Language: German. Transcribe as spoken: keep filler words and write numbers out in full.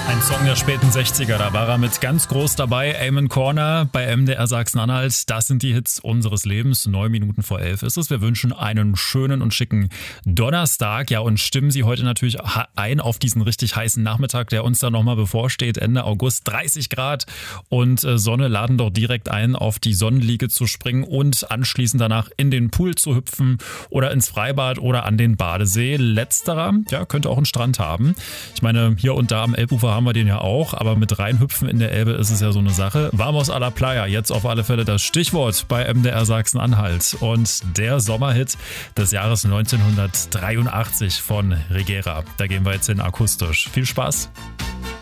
Ein Song der späten sechziger, da war er mit ganz groß dabei. Amon Corner bei M D R Sachsen-Anhalt. Das sind die Hits unseres Lebens. Neun Minuten vor elf ist es. Wir wünschen einen schönen und schicken Donnerstag. Ja, und stimmen Sie heute natürlich ein auf diesen richtig heißen Nachmittag, der uns da nochmal bevorsteht. Ende August, dreißig Grad und Sonne. Laden doch direkt ein, auf die Sonnenliege zu springen und anschließend danach in den Pool zu hüpfen oder ins Freibad oder an den Badesee. Letzterer, ja, könnte auch einen Strand haben. Ich meine, hier und da am Elbufer haben wir den ja auch, aber mit reinhüpfen in der Elbe ist es ja so eine Sache. Vamos a la Playa, jetzt auf alle Fälle das Stichwort bei M D R Sachsen-Anhalt. Und der Sommerhit des Jahres neunzehnhundertdreiundachtzig von Regera. Da gehen wir jetzt hin akustisch. Viel Spaß!